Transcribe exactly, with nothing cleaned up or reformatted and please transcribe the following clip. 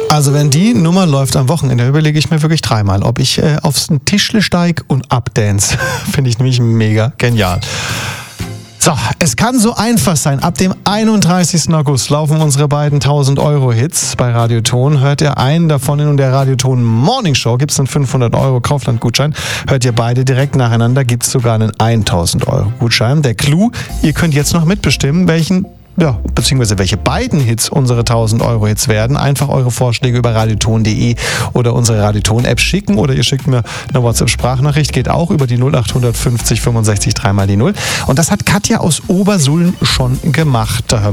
Also wenn die Nummer läuft am Wochenende, überlege ich mir wirklich dreimal, ob ich äh, aufs Tischle steig und abdance. Finde ich nämlich mega genial. So, es kann so einfach sein. Ab dem einunddreißigsten August laufen unsere beiden tausend-Euro-Hits bei Radioton. Hört ihr einen davon in der Radioton Morning Show, gibt es einen fünfhundert Euro Kaufland-Gutschein. Hört ihr beide direkt nacheinander, gibt es sogar einen tausend Euro Gutschein. Der Clou, ihr könnt jetzt noch mitbestimmen, welchen Ja, beziehungsweise welche beiden Hits unsere tausend Euro Hits werden. Einfach eure Vorschläge über radioton punkt de oder unsere Radioton-App schicken oder ihr schickt mir eine WhatsApp-Sprachnachricht, geht auch über die null acht fünfzig fünfundsechzig drei mal die null. Und das hat Katja aus Obersulm schon gemacht. Da hören